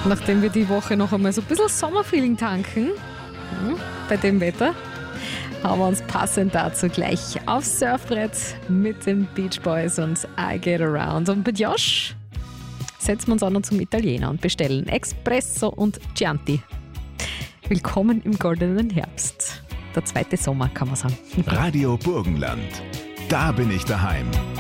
nachdem wir die Woche noch einmal so ein bisschen Sommerfeeling tanken, bei dem Wetter, haben wir uns passend dazu gleich aufs Surfbrett mit den Beach Boys und I Get Around. Und mit Josh setzen wir uns auch noch zum Italiener und bestellen Espresso und Chianti. Willkommen im goldenen Herbst. Der zweite Sommer, kann man sagen. Radio Burgenland. Da bin ich daheim.